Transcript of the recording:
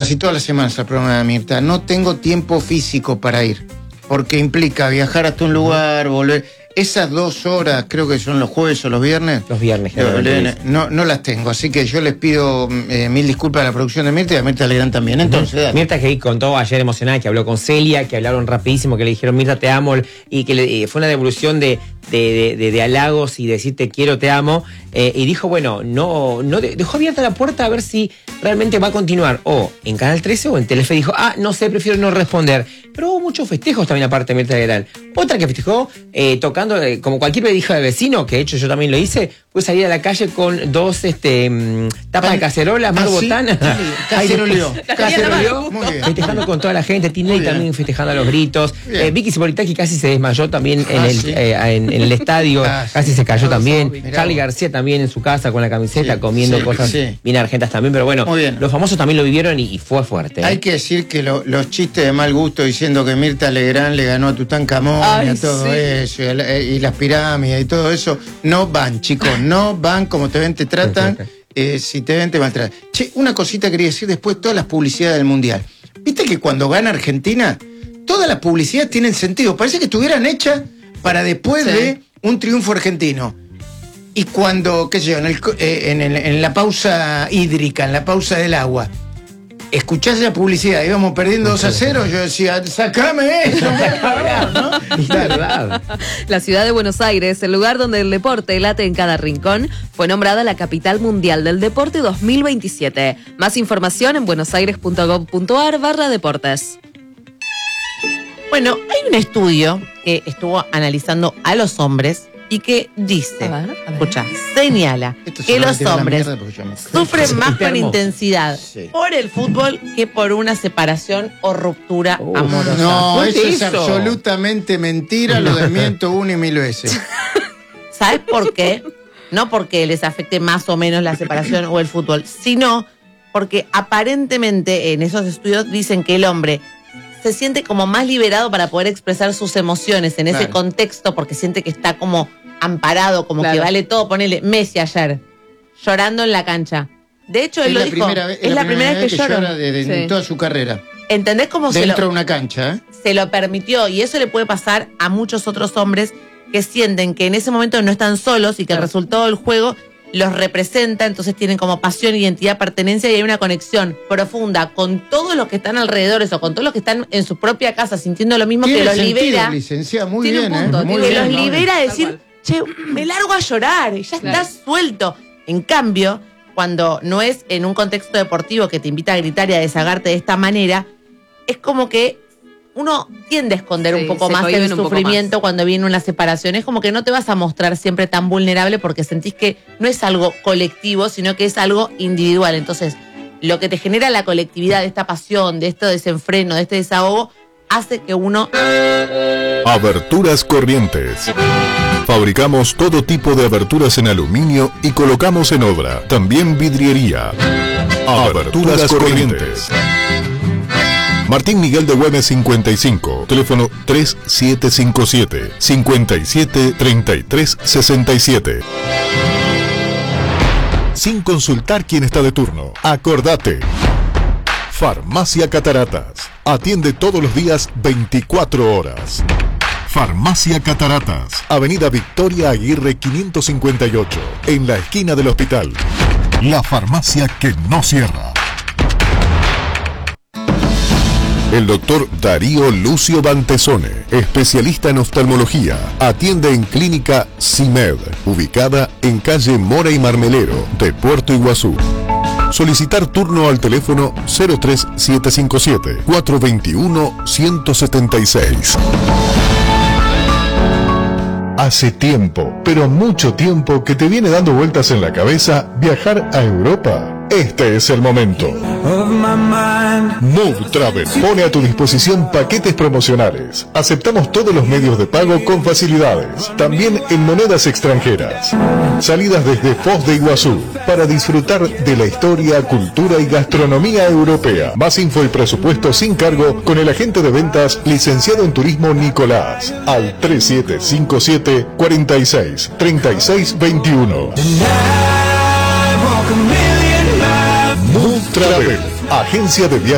casi todas las semanas al programa de Mirta. No tengo tiempo físico para ir, porque implica viajar hasta un lugar, volver. Esas 2 horas, creo que son los jueves o los viernes. Los viernes, no las tengo, así que yo les pido 1000 disculpas a la producción de Mirta y a Mirta Legrand también. Entonces, dale. Mirta, que contó ayer emocionada, que habló con Celia, que hablaron rapidísimo, que le dijeron Mirta te amo, y que fue una devolución de halagos y decir te quiero, te amo, y dijo, bueno, no dejó abierta la puerta a ver si realmente va a continuar o en Canal 13 o en Telefe. Dijo, no sé, prefiero no responder. Pero hubo muchos festejos también aparte de Mirta Legrand. Otra que festejó tocando, como cualquier hija de vecino, que de hecho yo también lo hice, fue salir a la calle con 2 tapas de cacerolas, más botanas. Caceroleó. Festejando con toda la gente. Tinelli también festejando a los gritos. Vicky Zipolitaki casi se desmayó también en el estadio, casi se cayó también. Charly García también en su casa con la camiseta, comiendo cosas bien argentas también. Pero bueno, los famosos también lo vivieron y fue fuerte. Hay que decir que los chistes de mal gusto diciendo que Mirta Legrand le ganó a Tutankamón y a todo eso, y las pirámides y todo eso, no van, chicos, no van. Como te ven, te tratan. Si te ven, te maltratan. Che, una cosita quería decir después de todas las publicidades del Mundial. ¿Viste que cuando gana Argentina, todas las publicidades tienen sentido? Parece que estuvieran hechas para después de un triunfo argentino. Y cuando, qué sé yo, en la pausa hídrica, en la pausa del agua, escuchás la publicidad, íbamos perdiendo 2-0, yo decía, sacame eso, ¿no? Es verdad. La ciudad de Buenos Aires, el lugar donde el deporte late en cada rincón, fue nombrada la capital mundial del deporte 2027. Más información en buenosaires.gov.ar/deportes. Bueno, hay un estudio que estuvo analizando a los hombres y que dice, escucha, señala que los hombres sufren más con intensidad por el fútbol que por una separación o ruptura amorosa. No, eso es absolutamente mentira, lo desmiento 1 y 1000 veces. ¿Sabes por qué? No porque les afecte más o menos la separación o el fútbol, sino porque aparentemente en esos estudios dicen que el hombre se siente como más liberado para poder expresar sus emociones en ese contexto, porque siente que está como amparado, como que vale todo. Ponele Messi ayer, llorando en la cancha. De hecho, él lo dijo, es la primera vez que llora en toda su carrera. ¿Entendés cómo dentro de una cancha? Se lo permitió, y eso le puede pasar a muchos otros hombres que sienten que en ese momento no están solos y que el resultado del juego los representa, entonces tienen como pasión, identidad, pertenencia, y hay una conexión profunda con todos los que están alrededor, o con todos los que están en su propia casa sintiendo lo mismo, que los libera. Licencia, muy bien, muy bien, los libera a decir, che, me largo a llorar, y ya estás suelto. En cambio, cuando no es en un contexto deportivo que te invita a gritar y a desahogarte de esta manera, es como que uno tiende a esconder un poco más el sufrimiento cuando viene una separación. Es como que no te vas a mostrar siempre tan vulnerable porque sentís que no es algo colectivo, sino que es algo individual. Entonces, lo que te genera la colectividad, de esta pasión, de este desenfreno, de este desahogo, hace que uno... Aberturas Corrientes. Fabricamos todo tipo de aberturas en aluminio y colocamos en obra. También vidriería. Aberturas Corrientes. Martín Miguel de Güemes 55, teléfono 3757-573367. Sin consultar quién está de turno, acordate. Farmacia Cataratas. Atiende todos los días 24 horas. Farmacia Cataratas. Avenida Victoria Aguirre 558, en la esquina del hospital. La farmacia que no cierra. El doctor Darío Lucio Bantesone, especialista en oftalmología, atiende en Clínica CIMED, ubicada en calle Mora y Marmelero de Puerto Iguazú. Solicitar turno al teléfono 03757-421-176. Hace tiempo, pero mucho tiempo, que te viene dando vueltas en la cabeza viajar a Europa. Este es el momento. Move Travel pone a tu disposición paquetes promocionales. Aceptamos todos los medios de pago con facilidades, también en monedas extranjeras. Salidas desde Foz de Iguazú para disfrutar de la historia, cultura y gastronomía europea. Más info y presupuesto sin cargo con el agente de ventas licenciado en turismo Nicolás al 3757 46 36 21. Move Travel, agencia de viajes.